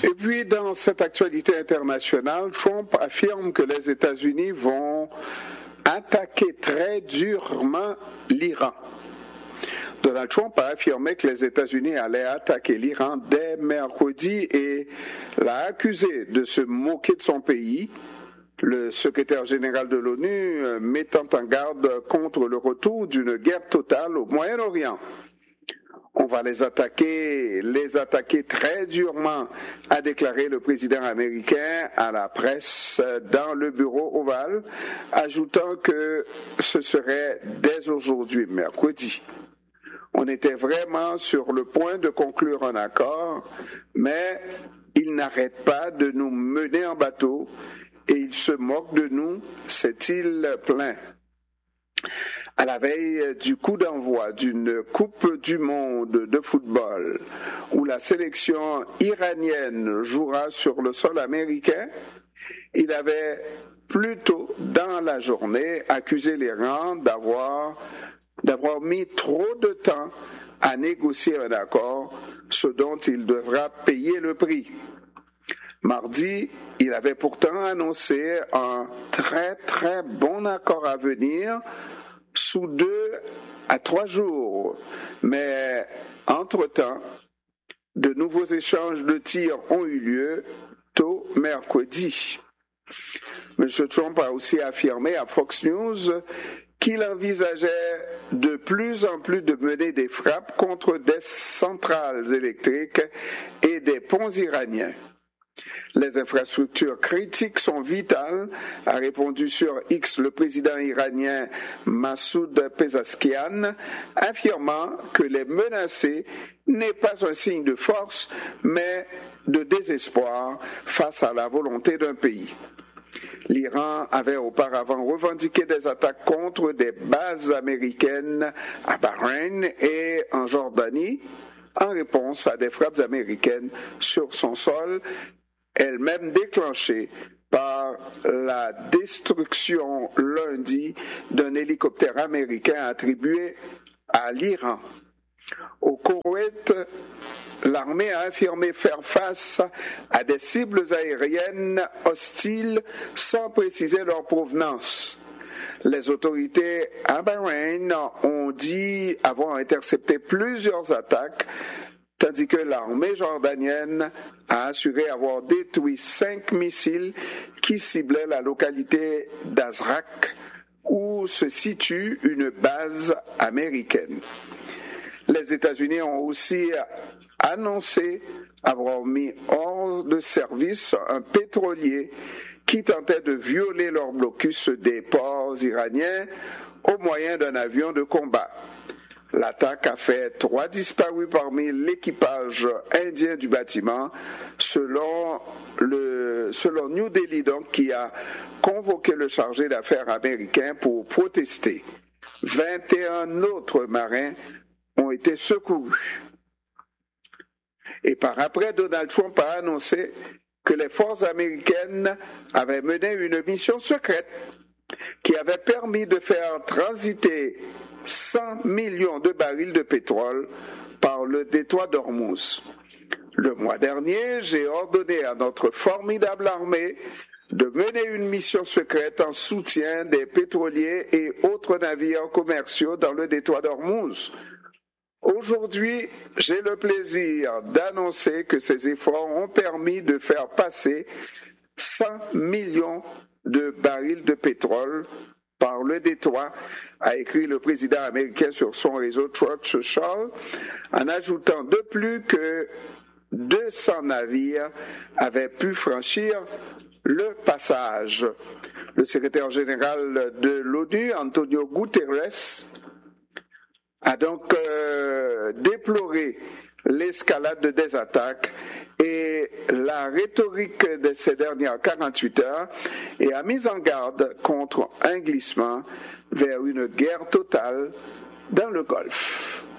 Et puis, dans cette actualité internationale, Trump affirme que les États-Unis vont attaquer très durement l'Iran. Donald Trump a affirmé que les États-Unis allaient attaquer l'Iran dès mercredi et l'a accusé de se moquer de son pays. Le secrétaire général de l'ONU mettant en garde contre le retour d'une guerre totale au Moyen-Orient. On va les attaquer très durement, a déclaré le président américain à la presse dans le bureau ovale, ajoutant que ce serait dès aujourd'hui, mercredi. On était vraiment sur le point de conclure un accord, mais il n'arrête pas de nous mener en bateau et il se moque de nous, s'est-il plaint. À la veille du coup d'envoi d'une Coupe du monde de football où la sélection iranienne jouera sur le sol américain, il avait plus tôt dans la journée accusé l'Iran d'avoir mis trop de temps à négocier un accord, ce dont il devra payer le prix. Mardi, il avait pourtant annoncé un très très bon accord à venir sous 2 à 3 jours. Mais entre-temps, de nouveaux échanges de tirs ont eu lieu tôt mercredi. M. Trump a aussi affirmé à Fox News qu'il envisageait de plus en plus de mener des frappes contre des centrales électriques et des ponts iraniens. Les infrastructures critiques sont vitales, a répondu sur X le président iranien Massoud Pezeshkian, affirmant que les menacer n'est pas un signe de force, mais de désespoir face à la volonté d'un pays. L'Iran avait auparavant revendiqué des attaques contre des bases américaines à Bahreïn et en Jordanie, en réponse à des frappes américaines sur son sol, elles-mêmes déclenchées par la destruction lundi d'un hélicoptère américain attribué à l'Iran. Au Koweït, l'armée a affirmé faire face à des cibles aériennes hostiles sans préciser leur provenance. Les autorités à Bahreïn ont dit avoir intercepté plusieurs attaques, tandis que l'armée jordanienne a assuré avoir détruit 5 missiles qui ciblaient la localité d'Azraq, où se situe une base américaine. Les États-Unis ont aussi annoncé avoir mis hors de service un pétrolier qui tentait de violer leur blocus des ports iraniens au moyen d'un avion de combat. L'attaque a fait 3 disparus parmi l'équipage indien du bâtiment, selon New Delhi, donc, qui a convoqué le chargé d'affaires américain pour protester. 21 autres marins ont été secourus. Et par après, Donald Trump a annoncé que les forces américaines avaient mené une mission secrète qui avait permis de faire transiter 100 millions de barils de pétrole par le détroit d'Ormuz. Le mois dernier, j'ai ordonné à notre formidable armée de mener une mission secrète en soutien des pétroliers et autres navires commerciaux dans le détroit d'Ormuz. Aujourd'hui, j'ai le plaisir d'annoncer que ces efforts ont permis de faire passer 100 millions de barils de pétrole par le détroit, a écrit le président américain sur son réseau Truth Social, en ajoutant de plus que 200 navires avaient pu franchir le passage. Le secrétaire général de l'ONU, Antonio Guterres, a donc déploré l'escalade des attaques et la rhétorique de ces dernières 48 heures et a mis en garde contre un glissement vers une guerre totale dans le Golfe.